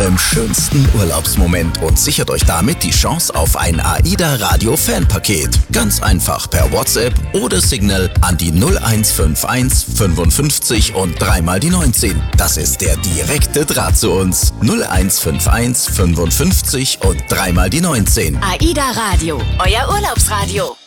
eurem schönsten Urlaubsmoment und sichert euch damit die Chance auf ein AIDA Radio Fanpaket. Ganz einfach per WhatsApp oder Signal an die 0151 55 und 3 die 19. Das ist der direkte Draht zu uns. 0151 55 und 3 die 19. AIDA Radio, euer Urlaubsradio.